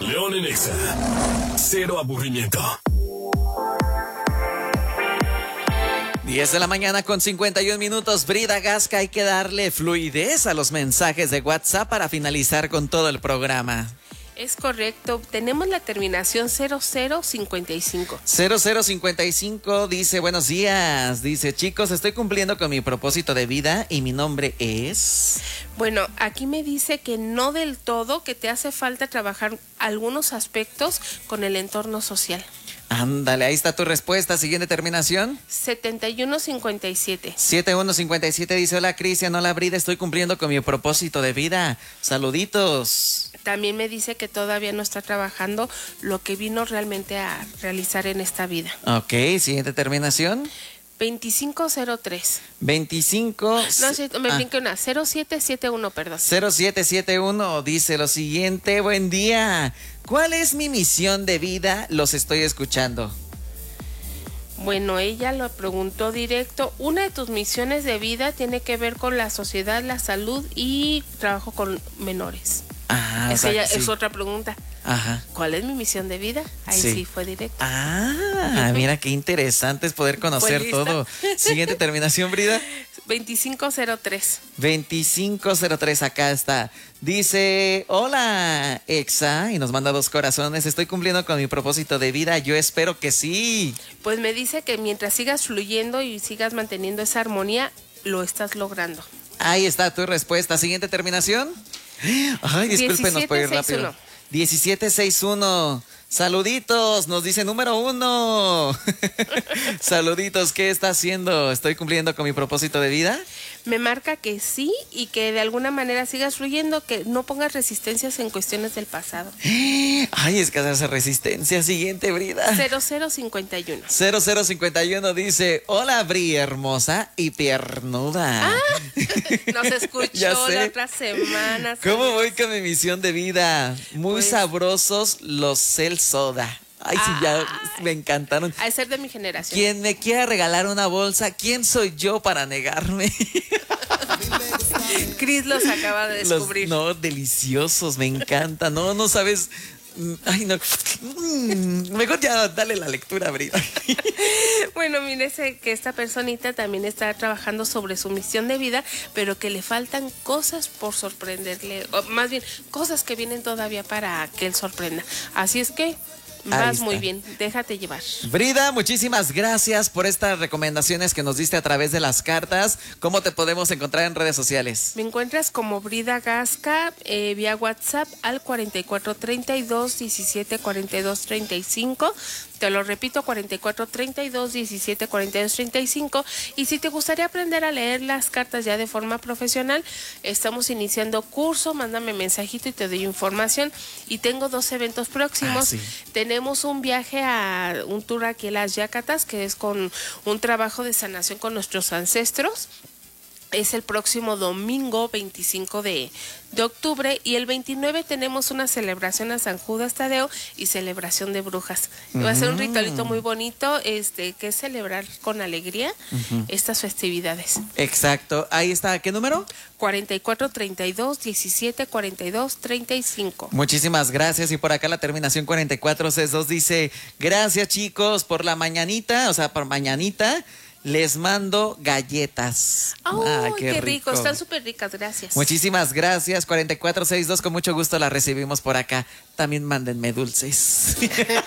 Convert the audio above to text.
León en Exa. Cero aburrimiento. 10 de la mañana con 51 minutos. Brida Gasca, hay que darle fluidez a los mensajes de WhatsApp para finalizar con todo el programa. Es correcto, tenemos la terminación 0055. 0055 dice, buenos días. Dice, chicos, estoy cumpliendo con mi propósito de vida y mi nombre es... Bueno, aquí me dice que no del todo, que te hace falta trabajar algunos aspectos con el entorno social. Ándale, ahí está tu respuesta. Siguiente terminación. 7157. 7157 dice, hola Cristian, hola Brida, estoy cumpliendo con mi propósito de vida. Saluditos. También me dice que todavía no está trabajando lo que vino realmente a realizar en esta vida. Ok, siguiente terminación. 2503. 25. No, sí, me brinqué una. 0771, perdón. 0771 dice lo siguiente, buen día. ¿Cuál es mi misión de vida? Los estoy escuchando. Bueno, ella lo preguntó directo. Una de tus misiones de vida tiene que ver con la sociedad, la salud y trabajo con menores. Ah, Es, es otra pregunta. Ajá. ¿Cuál es mi misión de vida? Ahí sí fue directo. Ah, mira qué interesante es poder conocer todo. Siguiente terminación, Brida. 2503. 2503, acá está. Dice, hola, Exa, y nos manda 2 corazones. Estoy cumpliendo con mi propósito de vida. Yo espero que sí. Pues me dice que mientras sigas fluyendo y sigas manteniendo esa armonía, lo estás logrando. Ahí está tu respuesta. Siguiente terminación. Ay, discúlpenos por ir rápido. 1761. Saluditos, nos dice número 1. Saluditos, ¿qué está haciendo? ¿Estoy cumpliendo con mi propósito de vida? Me marca que sí y que de alguna manera sigas fluyendo, que no pongas resistencias en cuestiones del pasado. Ay, es que hace resistencia. Siguiente, Brida. 0051. 0051 dice, hola, Bri, hermosa y piernuda. Nos escuchó la otra semana. ¿Cómo voy con mi misión de vida? Muy sabrosos los Cel Soda. Ay, sí, ya me encantaron. Al ser de mi generación. Quien me quiera regalar una bolsa, ¿quién soy yo para negarme? Cris los acaba de descubrir. No, deliciosos, me encanta. No sabes. Ay, no. Mejor ya dale la lectura, Brida. Bueno, mírese que esta personita también está trabajando sobre su misión de vida, pero que le faltan cosas por sorprenderle, o más bien, cosas que vienen todavía para que él sorprenda. Así es que vas muy bien, déjate llevar. Brida, muchísimas gracias por estas recomendaciones que nos diste a través de las cartas. ¿Cómo te podemos encontrar en redes sociales? Me encuentras como Brida Gasca vía WhatsApp al 4432 17 42 35. Te lo repito, 4432 17 42 35. Y si te gustaría aprender a leer las cartas ya de forma profesional, estamos iniciando curso, mándame mensajito y te doy información. Y tengo 2 eventos próximos. Tenemos un viaje a un tour aquí en las Yacatas, que es con un trabajo de sanación con nuestros ancestros. Es el próximo domingo 25 de octubre, y el 29 tenemos una celebración a San Judas Tadeo y celebración de brujas. Va a ser un ritualito muy bonito, que es celebrar con alegría estas festividades. Exacto, ahí está. ¿Qué número? 4432 17 42 35. Muchísimas gracias. Y por acá la terminación 4462 dice, gracias chicos por la mañanita, o sea, por mañanita. Les mando galletas. ¡Oh, qué rico! Están súper ricas, gracias. Muchísimas gracias. 4462, con mucho gusto la recibimos por acá. También mándenme dulces.